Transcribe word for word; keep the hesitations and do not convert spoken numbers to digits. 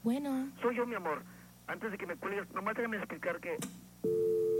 Bueno. Soy yo, mi amor. Antes de que me cuelgues, nomás déjame explicar que...